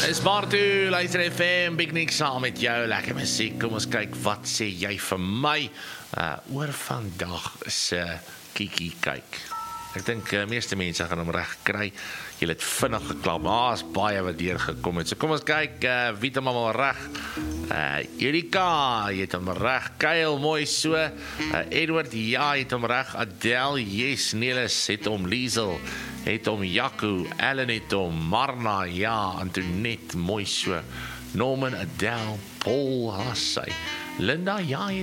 Is maar toe, luister FM, Big Nick saam met jou, lekker musiek, kom ons kyk, wat sê jy vir my, oor vandag is Kiki kyk. Ek dink meeste mense gaan hom reg kry, jy het vinnig geklap, maar is baie wat deurgekom het, so kom ons kyk, wie het hom allemaal reg, Erika, jy het hom reg, Kyle, mooi so, Edward, ja, jy het hom reg, Adele, yes, Nelis, het hom, Liesel, het hom, Jaco, Ellen het hom, Marna, ja, Antoinette, mooi so, Norman, Adele, Paul, Hassai, Linda, ja,